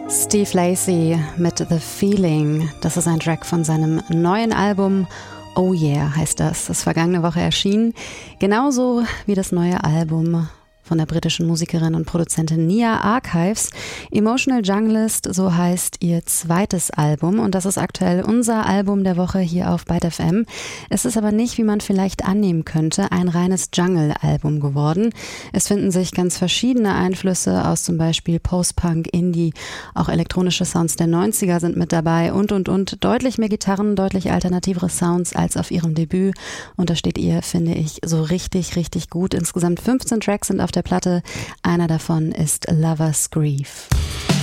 Steve Lacy mit The Feeling. Das ist ein Track von seinem neuen Album Oh Yeah heißt das. Das ist vergangene Woche erschienen. Genauso wie das neue Album von der britischen Musikerin und Produzentin Nia Archives. Emotional Junglist, so heißt ihr zweites Album und das ist aktuell unser Album der Woche hier auf Byte FM. Es ist aber nicht, wie man vielleicht annehmen könnte, ein reines Jungle-Album geworden. Es finden sich ganz verschiedene Einflüsse aus zum Beispiel Post-Punk, Indie, auch elektronische Sounds der 90er sind mit dabei und. Deutlich mehr Gitarren, deutlich alternativere Sounds als auf ihrem Debüt und da steht ihr, finde ich, so richtig, richtig gut. Insgesamt 15 Tracks sind auf der Platte. Einer davon ist Lover's Grief.